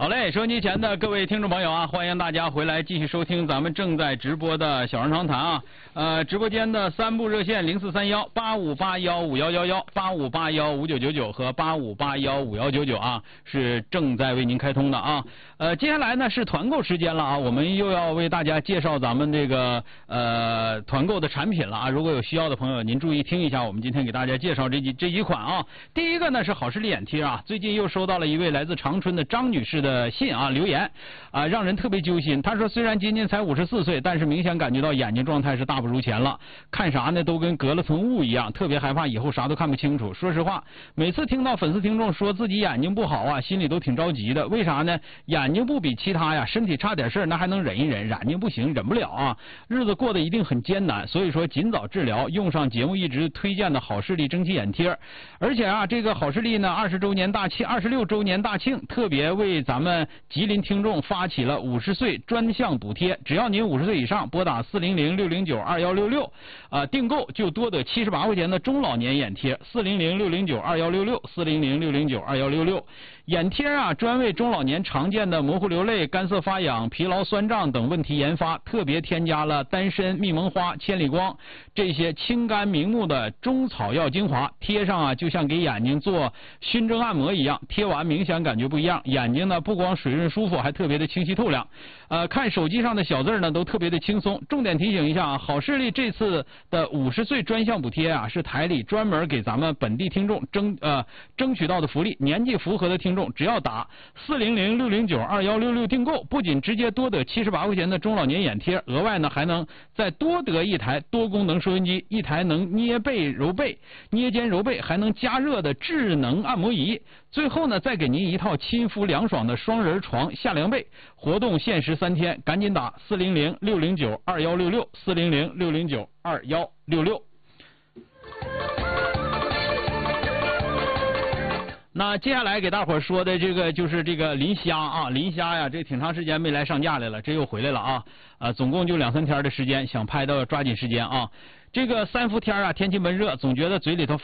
好嘞，收音机前的各位听众朋友啊，欢迎大家回来继续收听咱们正在直播的小人长谈啊。直播间的3部热线05318581511185815999和85815199啊，是正在为您开通的啊。接下来呢是团购时间了啊，我们又要为大家介绍咱们这个团购的产品了啊。如果有需要的朋友，您注意听一下，我们今天给大家介绍这几款啊。第一个呢是好视力眼贴啊，最近又收到了一位来自长春的张女士的信啊留言啊，让人特别揪心。她说虽然今年才54岁，但是明显感觉到眼睛状态是大不如前了，看啥呢都跟隔了层雾一样，特别害怕以后啥都看不清楚。说实话，每次听到粉丝听众说自己眼睛不好啊，心里都挺着急的。为啥呢？眼睛不比其他呀，身体差点事儿那还能忍一忍，眼睛不行忍不了啊，日子过得一定很艰难。所以说尽早治疗，用上节目一直推荐的好视力蒸汽眼贴。而且啊，这个好视力呢26周年大庆，特别为咱们吉林听众发起了50岁专项补贴，只要您50岁以上，拨打400-609-2166订购就多得78块钱的中老年眼贴，400-609-2166，400-609-2166。眼贴啊，专为中老年常见的模糊流泪、干涩发痒、疲劳酸胀等问题研发，特别添加了丹参、蜜蒙花、千里光这些清肝明目的中草药精华，贴上啊就像给眼睛做熏蒸按摩一样，贴完明显感觉不一样，眼睛呢不光水润舒服，还特别的清晰透亮。看手机上的小字呢都特别的轻松。重点提醒一下啊，好视力这次的50岁专项补贴啊，是台里专门给咱们本地听众争取到的福利。年纪符合的听众只要打400-609-2166订购，不仅直接多得78块钱的中老年眼贴，额外呢还能再多得一台多功能收音机，一台能捏肩揉背还能加热的智能按摩仪，最后呢再给您一套亲肤凉爽的双人床夏凉被。活动限时3天，赶紧打400-609-2166 400-609-2166。那接下来给大伙说的这个就是这个磷虾啊，磷虾呀，这挺长时间没来上架来了，这又回来了啊。总共就2-3天的时间，想拍到抓紧时间啊。这个3伏天啊，天气闷热，总觉得嘴里头